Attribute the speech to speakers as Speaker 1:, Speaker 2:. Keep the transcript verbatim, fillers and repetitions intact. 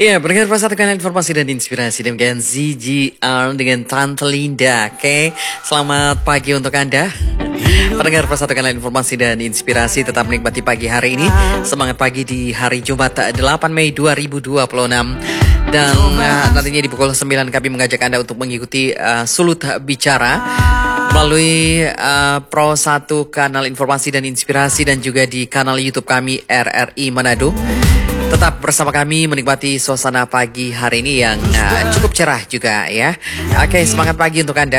Speaker 1: Ya, pendengar pasar tekanan informasi dan inspirasi dengan Z G R dengan Tante Linda. Oke, selamat pagi untuk Anda. Pendengar pasar tekanan informasi dan inspirasi, tetap menikmati pagi hari ini. Semangat pagi di hari Jumat delapan Mei dua ribu dua puluh enam. Dan uh, nantinya di pukul sembilan kami mengajak Anda untuk mengikuti uh, Sulut Bicara melalui uh, Pro satu kanal informasi dan inspirasi dan juga di kanal YouTube kami R R I Manado. Tetap bersama kami menikmati suasana pagi hari ini yang uh, cukup cerah juga ya. Oke, semangat pagi untuk Anda.